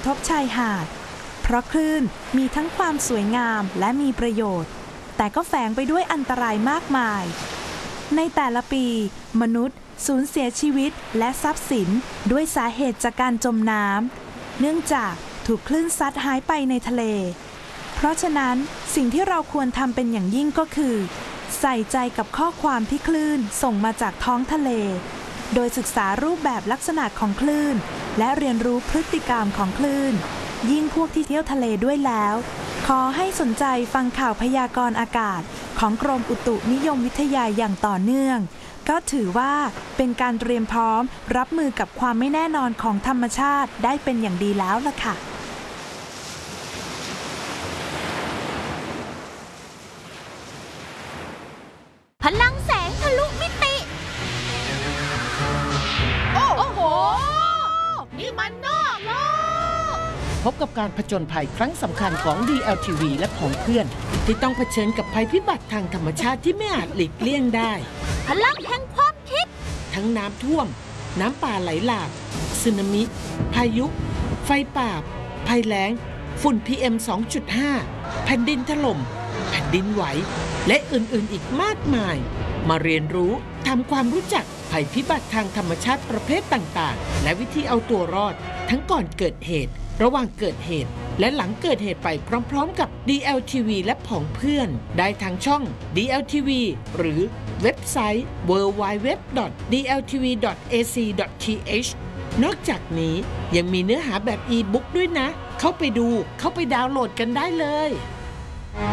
ทบชายหาดเพราะคลื่นมีทั้งความสวยงามและมีประโยชน์แต่ก็แฝงไปด้วยอันตรายมากมายในแต่ละปีมนุษย์สูญเสียชีวิตและทรัพย์สินด้วยสาเหตุจากการจมน้ำเนื่องจากถูกคลื่นซัดหายไปในทะเลเพราะฉะนั้นสิ่งที่เราควรทำเป็นอย่างยิ่งก็คือใส่ใจกับข้อความที่คลื่นส่งมาจากท้องทะเลโดยศึกษารูปแบบลักษณะของคลื่นและเรียนรู้พฤติกรรมของคลื่นยิ่งพวกที่เที่ยวทะเลด้วยแล้วขอให้สนใจฟังข่าวพยากรณ์อากาศของกรมอุตุนิยมวิทยาอย่างต่อเนื่องก็ถือว่าเป็นการเตรียมพร้อมรับมือกับความไม่แน่นอนของธรรมชาติได้เป็นอย่างดีแล้วล่ะค่ะพลังแสงทะลุมิติโอ้โหนี่มันนอกโลกพบกับการผจญภัยครั้งสำคัญของ DLTV และผองเพื่อนที่ต้องเผชิญกับภัยพิบัติทางธรรมชาติที่ไม่อาจหลีกเลี่ยงได้พลังแห่งความคิดทั้งน้ำท่วมน้ำป่าไหลหลากสึนามิพายุไฟป่าภัยแล้งฝุ่น PM 2.5 แผ่นดินถล่มแผ่นดินไหวและอื่นๆอีกมากมายมาเรียนรู้ทำความรู้จักภัยพิบัติทางธรรมชาติประเภทต่างๆและวิธีเอาตัวรอดทั้งก่อนเกิดเหตุระหว่างเกิดเหตุและหลังเกิดเหตุไปพร้อมๆกับ DLTV และผองเพื่อนได้ทางช่อง DLTV หรือเว็บไซต์ www.dltv.ac.th นอกจากนี้ยังมีเนื้อหาแบบอีบุ๊กด้วยนะเข้าไปดูเข้าไปดาวน์โหลดกันได้เลย